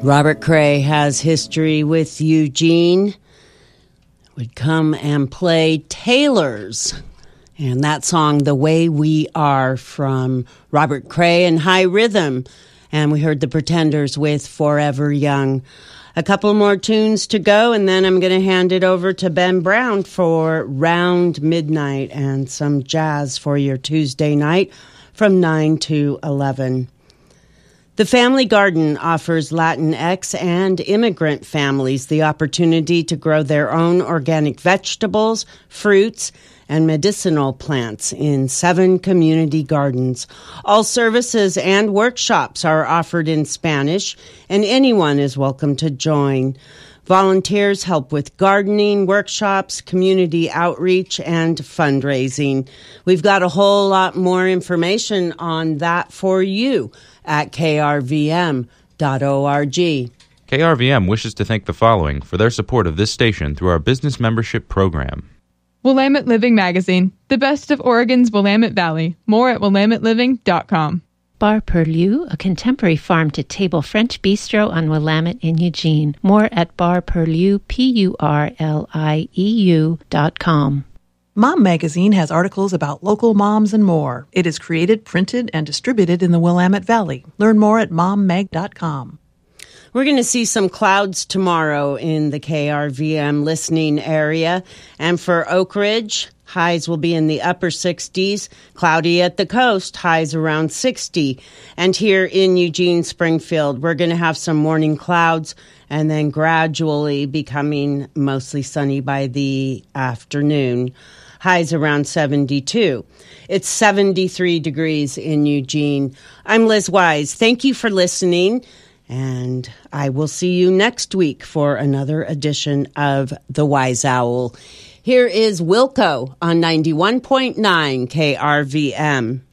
Robert Cray has history with Eugene. Would come and play Taylor's. And that song, The Way We Are, from Robert Cray and High Rhythm. And we heard the Pretenders with Forever Young. A couple more tunes to go, and then I'm going to hand it over to Ben Brown for Round Midnight and some jazz for your Tuesday night from 9 to 11. The Family Garden offers Latinx and immigrant families the opportunity to grow their own organic vegetables, fruits, and medicinal plants in 7 community gardens. All services and workshops are offered in Spanish, and anyone is welcome to join. Volunteers help with gardening, workshops, community outreach, and fundraising. We've got a whole lot more information on that for you at krvm.org. KRVM wishes to thank the following for their support of this station through our business membership program. Willamette Living Magazine, the best of Oregon's Willamette Valley. More at willametteliving.com. Bar Perlieu, a contemporary farm-to-table French bistro on Willamette in Eugene. More at barperlieu, PURLIEU.com. Mom Magazine has articles about local moms and more. It is created, printed, and distributed in the Willamette Valley. Learn more at mommag.com. We're going to see some clouds tomorrow in the KRVM listening area. And for Oak Ridge, highs will be in the upper 60s. Cloudy at the coast, highs around 60. And here in Eugene, Springfield, we're going to have some morning clouds and then gradually becoming mostly sunny by the afternoon. Highs around 72. It's 73 degrees in Eugene. I'm Liz Wise. Thank you for listening. And I will see you next week for another edition of The Wise Owl. Here is Wilco on 91.9 KRVM.